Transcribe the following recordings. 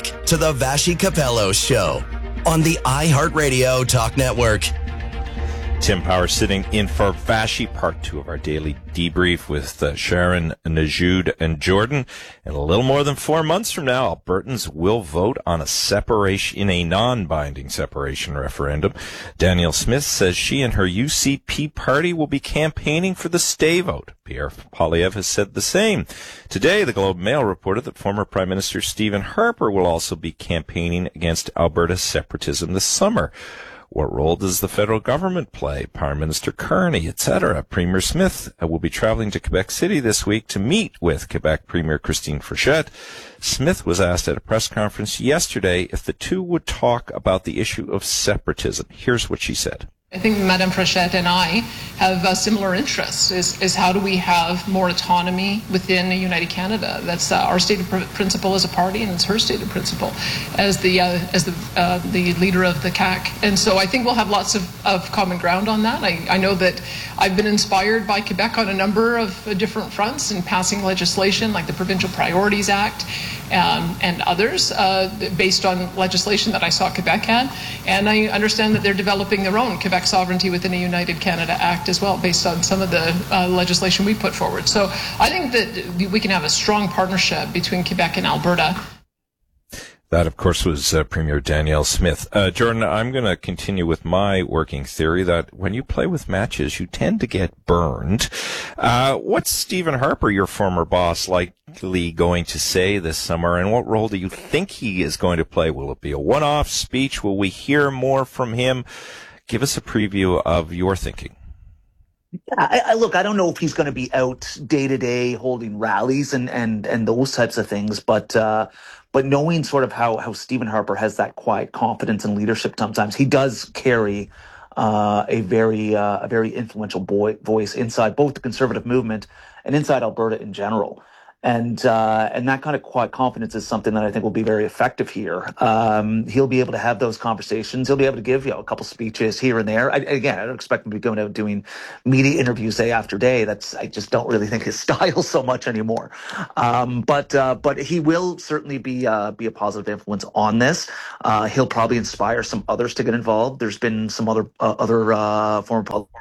back to the Vassy Capello Show on the iHeartRadio Talk Network. Tim Power sitting in for Vassy, part 2 of our daily debrief with Sharon, Najoud, and Jordan. In a little more than 4 months from now, Albertans will vote on a non-binding separation referendum. Danielle Smith says she and her UCP party will be campaigning for the stay vote. Pierre Poilievre has said the same. Today, the Globe and Mail reported that former Prime Minister Stephen Harper will also be campaigning against Alberta's separatism this summer. What role does the federal government play? Prime Minister Carney, etc. Premier Smith will be traveling to Quebec City this week to meet with Quebec Premier Christine Frechette. Smith was asked at a press conference yesterday if the two would talk about the issue of separatism. Here's what she said. I think Madame Frechette and I have similar interests, is how do we have more autonomy within United Canada. That's our stated principle as a party, and it's her stated principle as the leader of the CAQ. And so I think we'll have lots of common ground on that. I know that I've been inspired by Quebec on a number of different fronts in passing legislation like the Provincial Priorities Act and others based on legislation that I saw Quebec had. And I understand that they're developing their own Quebec Sovereignty within a United Canada Act as well, based on some of the legislation we put forward. So I think that we can have a strong partnership between Quebec and Alberta. That, of course, was Premier Danielle Smith. Jordan, I'm going to continue with my working theory that when you play with matches, you tend to get burned. What's Stephen Harper, your former boss, likely going to say this summer, and what role do you think he is going to play? Will it be a one-off speech? Will we hear more from him? Give us a preview of your thinking. Yeah, look, I don't know if he's going to be out day to day holding rallies and those types of things, but knowing sort of how Stephen Harper has that quiet confidence and leadership, sometimes he does carry a very influential voice inside both the Conservative movement and inside Alberta in general. And that kind of quiet confidence is something that I think will be very effective here. He'll be able to have those conversations. He'll be able to give a couple speeches here and there. I don't expect him to be going out doing media interviews day after day. I just don't really think his style so much anymore. But he will certainly be a positive influence on this. He'll probably inspire some others to get involved. There's been some other former politicians.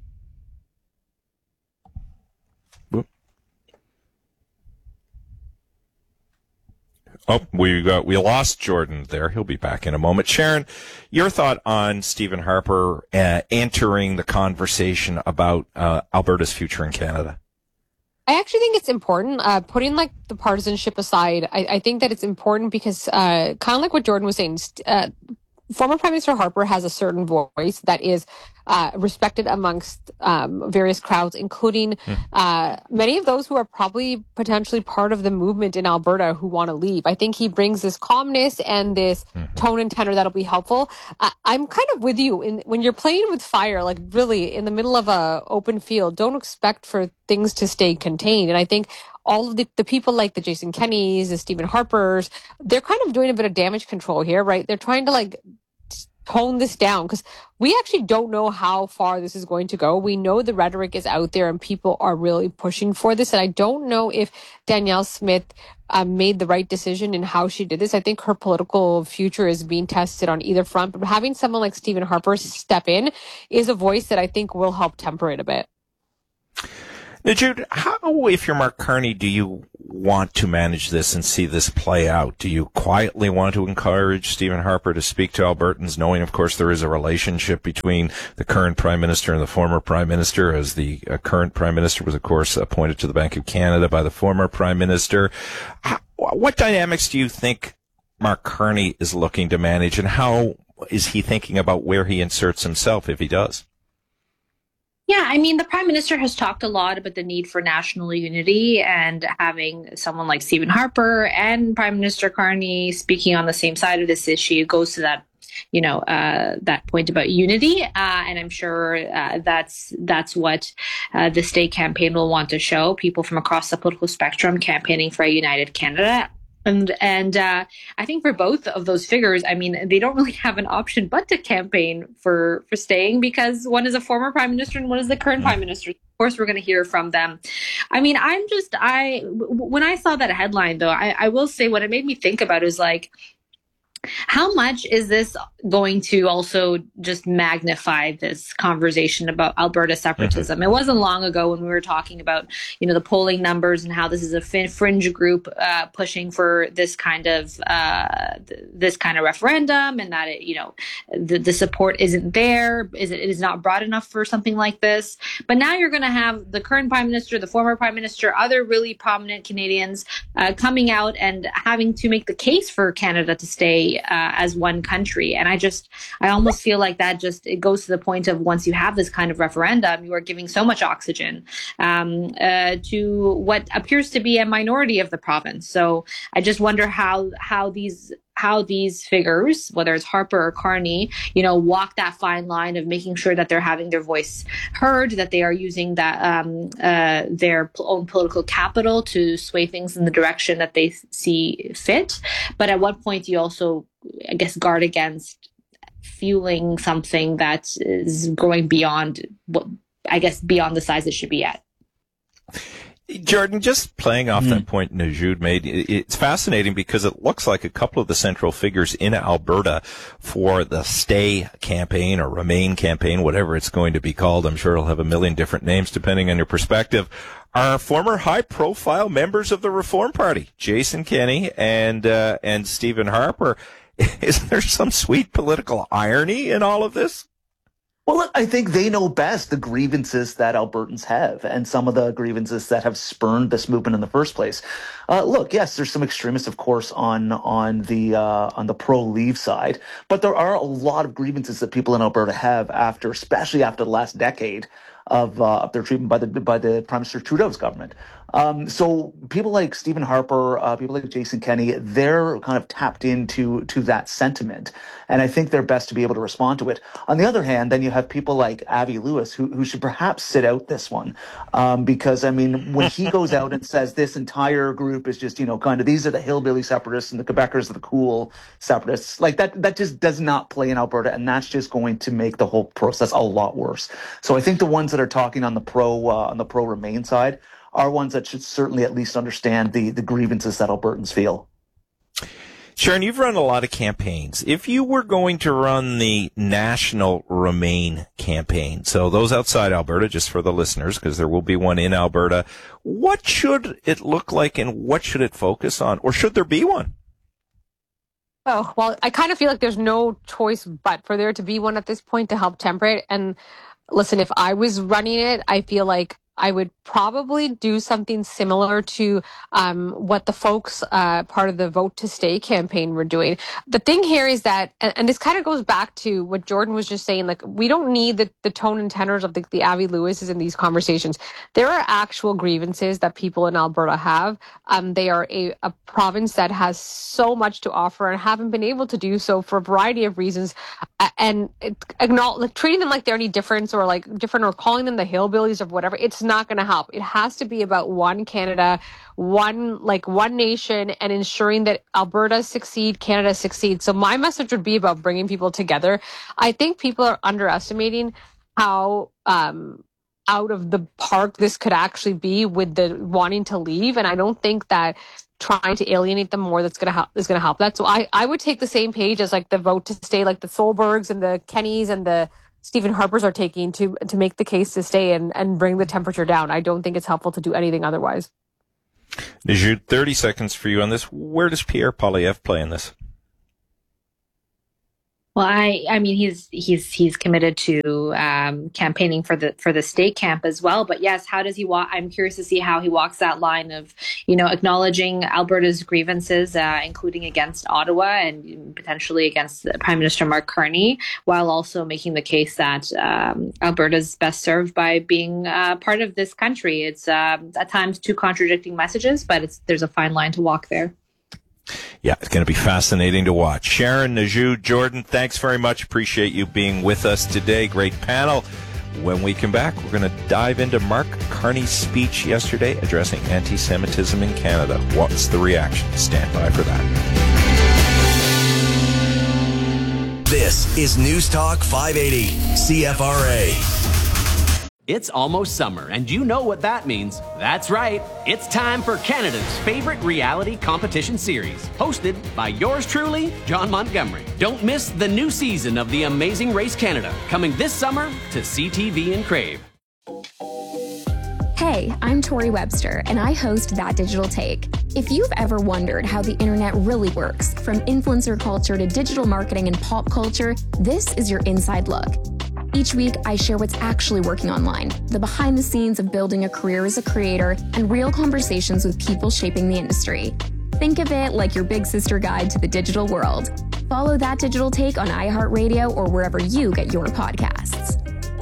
Oh, we lost Jordan there. He'll be back in a moment. Sharon, your thought on Stephen Harper entering the conversation about Alberta's future in Canada? I actually think it's important, putting the partisanship aside. I think that it's important because kind of like what Jordan was saying, former Prime Minister Harper has a certain voice that is respected amongst various crowds, including many of those who are probably potentially part of the movement in Alberta who want to leave. I think he brings this calmness and this tone and tenor that'll be helpful. I'm kind of with you. When you're playing with fire, really in the middle of a open field, don't expect for things to stay contained. And I think all of the people like the Jason Kennys, the Stephen Harpers, they're kind of doing a bit of damage control here, right? They're trying to tone this down because we actually don't know how far this is going to go. We know the rhetoric is out there and people are really pushing for this. And I don't know if Danielle Smith made the right decision in how she did this. I think her political future is being tested on either front. But having someone like Stephen Harper step in is a voice that I think will help temper it a bit. Now, Jude, how, if you're Mark Carney, do you want to manage this and see this play out? Do you quietly want to encourage Stephen Harper to speak to Albertans, knowing, of course, there is a relationship between the current Prime Minister and the former Prime Minister, as the current Prime Minister was, of course, appointed to the Bank of Canada by the former Prime Minister? What dynamics do you think Mark Carney is looking to manage, and how is he thinking about where he inserts himself if he does? Yeah, I mean, the Prime Minister has talked a lot about the need for national unity, and having someone like Stephen Harper and Prime Minister Carney speaking on the same side of this issue goes to that, that point about unity. And I'm sure that's what the state campaign will want to show, people from across the political spectrum campaigning for a united Canada. And I think for both of those figures, I mean, they don't really have an option but to campaign for staying, because one is a former prime minister and one is the current prime minister. Of course, we're going to hear from them. I mean, when I saw that headline, though, I will say what it made me think about is like, how much is this going to also just magnify this conversation about Alberta separatism? Mm-hmm. It wasn't long ago when we were talking about, the polling numbers and how this is a fringe group pushing for this kind of referendum, and that the support isn't there. It is not broad enough for something like this. But now you're going to have the current Prime Minister, the former Prime Minister, other really prominent Canadians coming out and having to make the case for Canada to stay as one country. And I almost feel like that it goes to the point of, once you have this kind of referendum, you are giving so much oxygen to what appears to be a minority of the province. So I just wonder how these figures, whether it's Harper or Carney, walk that fine line of making sure that they're having their voice heard, that they are using that their own political capital to sway things in the direction that they see fit. But at what point do you also, I guess, guard against fueling something that is growing beyond beyond the size it should be at? Jordan, just playing off that point Najoud made, it's fascinating because it looks like a couple of the central figures in Alberta for the Stay campaign or Remain campaign, whatever it's going to be called, I'm sure it'll have a million different names depending on your perspective, are former high-profile members of the Reform Party, Jason Kenney and Stephen Harper. Is there some sweet political irony in all of this? Well, look, I think they know best the grievances that Albertans have, and some of the grievances that have spurned this movement in the first place. Look, yes, there's some extremists, of course, on the pro-Leave side, but there are a lot of grievances that people in Alberta have especially after the last decade of their treatment by the Prime Minister Trudeau's government. So people like Stephen Harper, people like Jason Kenney, they're kind of tapped into that sentiment, and I think they're best to be able to respond to it. On the other hand, then you have people like Avi Lewis who should perhaps sit out this one, because I mean, when he goes out and says this entire group is just kind of these are the hillbilly separatists and the Quebecers are the cool separatists, like that just does not play in Alberta, and that's just going to make the whole process a lot worse. So I think the ones that are talking on the pro Remain side are ones that should certainly at least understand the grievances that Albertans feel. Sharon, you've run a lot of campaigns. If you were going to run the national Remain campaign, so those outside Alberta, just for the listeners, because there will be one in Alberta, what should it look like and what should it focus on? Or should there be one? Oh, well, I kind of feel like there's no choice but for there to be one at this point to help temper it. And listen, if I was running it, I feel like I would probably do something similar to what the folks part of the Vote to Stay campaign were doing. The thing here is that, and this kind of goes back to what Jordan was just saying, like, we don't need the tone and tenors of the Avi Lewises in these conversations. There are actual grievances that people in Alberta have. They are a province that has so much to offer and haven't been able to do so for a variety of reasons. And treating them like they're any different or calling them the hillbillies or whatever, it's not going to help. It has to be about one Canada, one nation, and ensuring that Alberta succeed, Canada succeeds. So my message would be about bringing people together. I think people are underestimating how out of the park this could actually be with the wanting to leave, and I don't think that trying to alienate them more is going to help that. So I would take the same page as like the Vote to Stay, like the Solbergs and the Kennys and the Stephen Harpers are taking to make the case to stay and bring the temperature down. I don't think it's helpful to do anything otherwise. Najoud, 30 seconds for you on this. Where does Pierre Poilievre play in this? Well, I mean, he's committed to campaigning for the state camp as well. But yes, how does he walk? I'm curious to see how he walks that line of, acknowledging Alberta's grievances, including against Ottawa and potentially against Prime Minister Mark Carney, while also making the case that Alberta's best served by being part of this country. It's at times two contradicting messages, but there's a fine line to walk there. Yeah, it's going to be fascinating to watch. Sharon, Najoud, Jordan, thanks very much. Appreciate you being with us today. Great panel. When we come back, we're going to dive into Mark Carney's speech yesterday addressing anti-Semitism in Canada. What's the reaction? Stand by for that. This is News Talk 580, CFRA. It's almost summer, and you know what that means. That's right. It's time for Canada's favorite reality competition series, hosted by yours truly, John Montgomery. Don't miss the new season of The Amazing Race Canada, coming this summer to CTV and Crave. Hey, I'm Tori Webster, and I host That Digital Take. If you've ever wondered how the internet really works, from influencer culture to digital marketing and pop culture, this is your inside look. Each week, I share what's actually working online, the behind the scenes of building a career as a creator, and real conversations with people shaping the industry. Think of it like your big sister guide to the digital world. Follow That Digital Take on iHeartRadio or wherever you get your podcasts.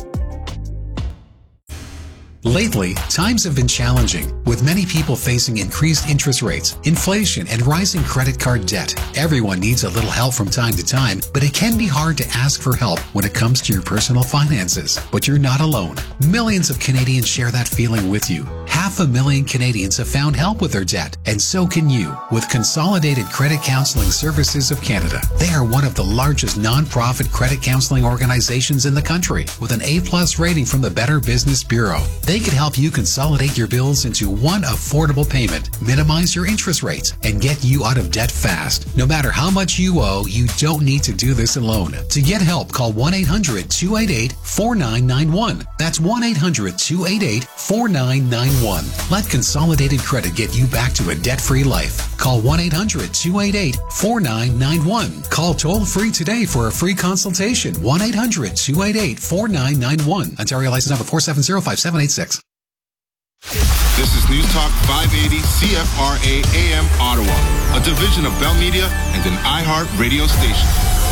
Lately, times have been challenging, with many people facing increased interest rates, inflation, and rising credit card debt. Everyone needs a little help from time to time, but it can be hard to ask for help when it comes to your personal finances. But you're not alone. Millions of Canadians share that feeling with you. 500,000 Canadians have found help with their debt, and so can you with Consolidated Credit Counseling Services of Canada. They are one of the largest non-profit credit counseling organizations in the country, with an A+ rating from the Better Business Bureau. They can help you consolidate your bills into one affordable payment, minimize your interest rates, and get you out of debt fast. No matter how much you owe, you don't need to do this alone. To get help, call 1-800-288-4991. That's 1-800-288-4991. Let Consolidated Credit get you back to a debt-free life. Call 1-800-288-4991. Call toll-free today for a free consultation. 1-800-288-4991. Ontario license number 4705786. This is News Talk 580 CFRA AM Ottawa, a division of Bell Media and an iHeart radio station.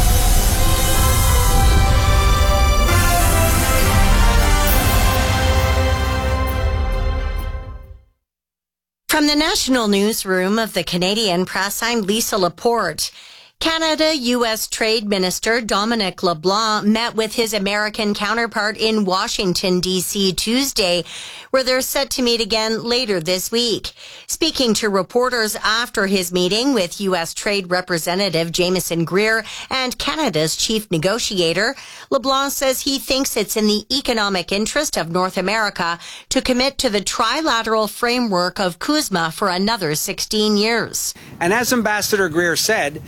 From the National Newsroom of the Canadian Press, I'm Lisa Laporte. Canada-U.S. Trade Minister Dominic LeBlanc met with his American counterpart in Washington, D.C. Tuesday, where they're set to meet again later this week. Speaking to reporters after his meeting with U.S. Trade Representative Jameson Greer and Canada's chief negotiator, LeBlanc says he thinks it's in the economic interest of North America to commit to the trilateral framework of CUSMA for another 16 years. And as Ambassador Greer said,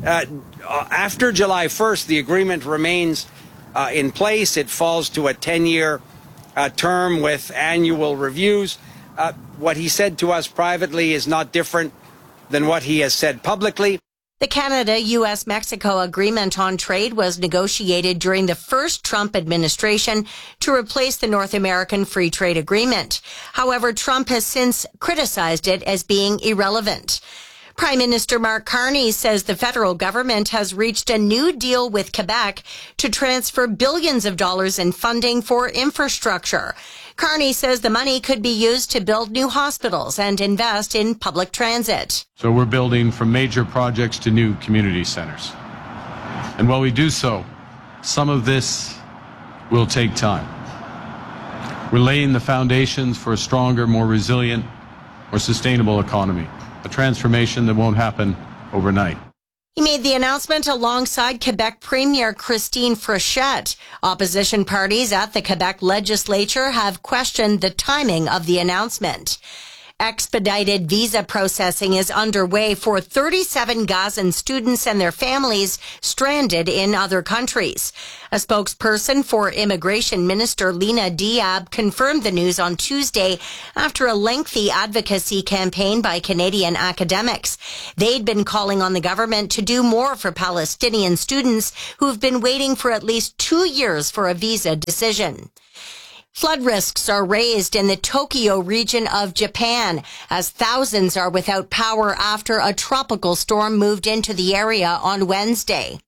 after July 1st, the agreement remains in place. It falls to a 10-year term with annual reviews. What he said to us privately is not different than what he has said publicly. The Canada-U.S.-Mexico agreement on trade was negotiated during the first Trump administration to replace the North American Free Trade Agreement. However, Trump has since criticized it as being irrelevant. Prime Minister Mark Carney says the federal government has reached a new deal with Quebec to transfer billions of dollars in funding for infrastructure. Carney says the money could be used to build new hospitals and invest in public transit. So we're building from major projects to new community centers. And while we do so, some of this will take time. We're laying the foundations for a stronger, more resilient, more sustainable economy. A transformation that won't happen overnight. He made the announcement alongside Quebec Premier Christine Frechette. Opposition parties at the Quebec legislature have questioned the timing of the announcement. Expedited visa processing is underway for 37 Gazan students and their families stranded in other countries. A spokesperson for Immigration Minister Lena Diab confirmed the news on Tuesday after a lengthy advocacy campaign by Canadian academics. They'd been calling on the government to do more for Palestinian students who've been waiting for at least 2 years for a visa decision. Flood risks are raised in the Tokyo region of Japan as thousands are without power after a tropical storm moved into the area on Wednesday.